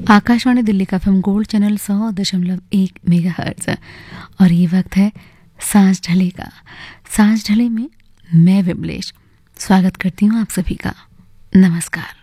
आकाशवाणी दिल्ली का FM gold channel 100.1 megahertz. और ये वक्त है सांझ ढले का। सांझ ढले में मैं विमलेश स्वागत करती हूँ आप सभी का। नमस्कार।